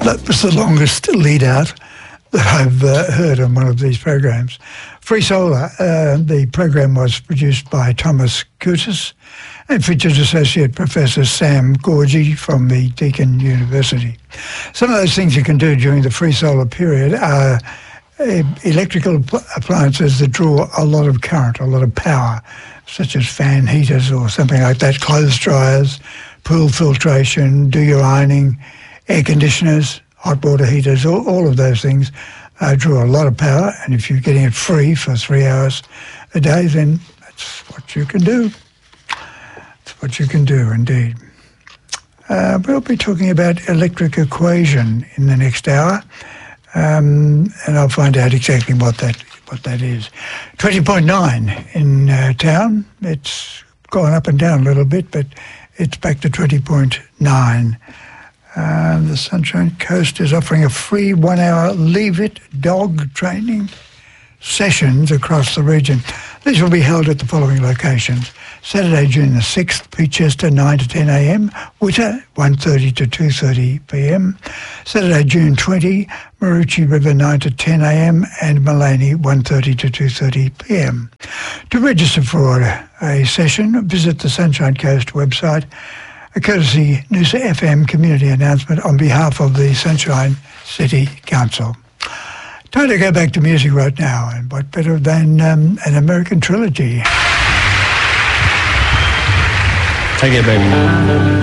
That was the longest lead out that I've heard on one of these programs. Free Solar, the program was produced by Thomas Curtis and featured Associate Professor Sam Gorgie from the Deakin University. Some of those things you can do during the free solar period are electrical appliances that draw a lot of current, a lot of power, such as fan heaters or something like that, clothes dryers, pool filtration, do your ironing, air conditioners, hot water heaters, all of those things draw a lot of power, and if you're getting it free for 3 hours a day, then that's what you can do. That's what you can do, indeed. We'll be talking about electric equation in the next hour, and I'll find out exactly what that is. 20.9 in town. It's gone up and down a little bit, but it's back to 20.9. The Sunshine Coast is offering a free 1 hour Leave It dog training sessions across the region. These will be held at the following locations. Saturday, June the 6th, Peachester, 9 to 10 a.m, Witter, 1:30 to 2:30 p.m. Saturday, June 20, Maroochy River, 9 to 10 a.m, and Maleny, 1:30 to 2:30 p.m. To register for a session, visit the Sunshine Coast website, a courtesy Noosa FM community announcement on behalf of the Sunshine City Council. Time to go back to music right now, and what better than an American trilogy? Take it, baby.